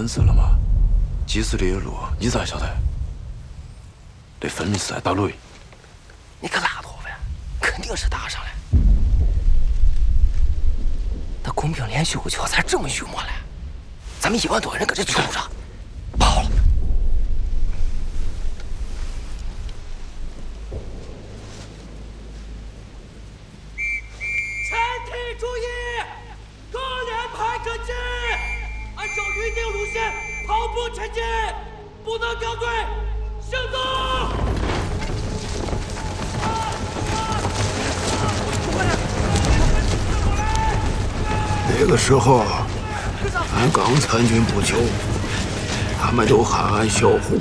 完事了吗？及时的路，你咋晓得？这分明是在打雷。 你可拉倒呗，肯定是打上来。那工兵连续5球咋这么郁闷嘞？咱们1万多人搁这杵着，跑了。 全体注意，各连排阵地，按照预定路线跑步前进，不能掉队，行动！ 那个时候，俺刚参军不久，他们都喊俺小虎。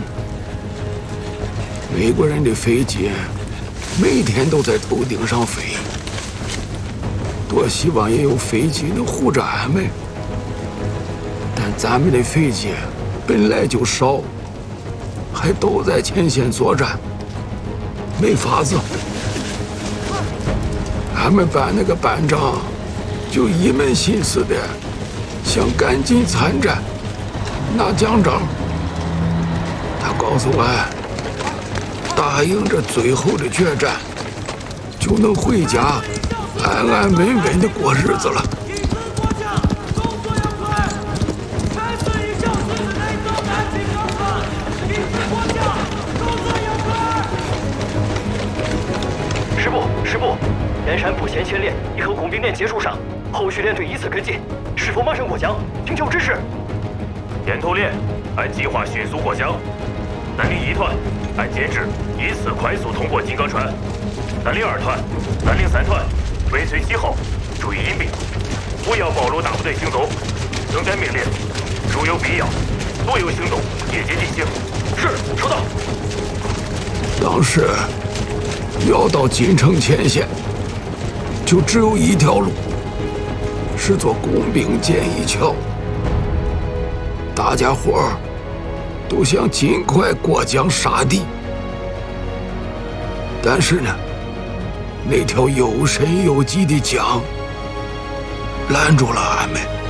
美国人的飞机每天都在头顶上飞，多希望也有飞机能护着俺们。但咱们的飞机本来就少，还都在前线作战，没法子。俺们班那个班长就一门心思的想赶紧参战，拿奖章。他告诉俺，打赢这最后的决战，就能回家安安稳稳的过日子了。 师部，燕山步前前列已和工兵连结束上，后续连队依次跟进，是否马上过江？请求指示。 岩头连按计划迅速过江，南岭1团按监制依次快速通过金刚川，南岭2团、南岭3团尾随其后，注意隐蔽，不要暴露大部队行踪。等待命令，如有必要，所有行动夜间进行。是，收到。 当时要到金城前线，就只有一条路，是座工兵简易桥。大家伙儿都想尽快过江杀敌，但是呢，那条又深又急的江拦住了俺们。